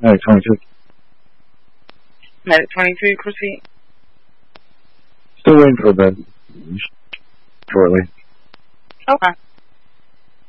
Medic 22. Medic 22, proceed. Still waiting for a bed. Shortly. Okay.